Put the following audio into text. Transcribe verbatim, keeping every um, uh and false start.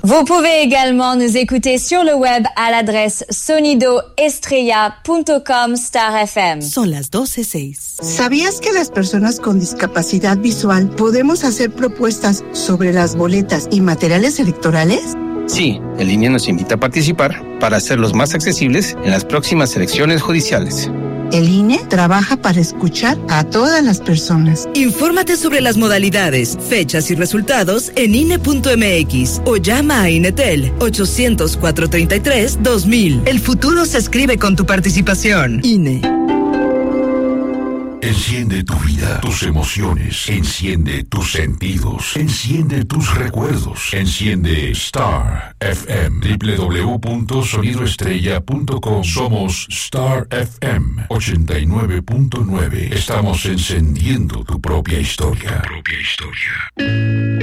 Vous pouvez également nous écouter sur le web à l'adresse sonido estrella punto com Star F M. Son las doce seis. ¿Sabías que las personas con discapacidad visual podemos hacer propuestas sobre las boletas y materiales electorales? Sí, el I N E nos invita a participar para hacerlos más accesibles en las próximas elecciones judiciales. El I N E trabaja para escuchar a todas las personas. Infórmate sobre las modalidades, fechas y resultados en I N E punto M X o llama a Inetel ochocientos, cuatrocientos treinta y tres, dos mil. El futuro se escribe con tu participación. I N E. Enciende tu vida, tus emociones, enciende tus sentidos, enciende tus recuerdos, enciende Star F M, doble u doble u doble u punto sonido estrella punto com. Somos Star F M ochenta y nueve punto nueve. Estamos encendiendo tu propia historia. Tu propia historia.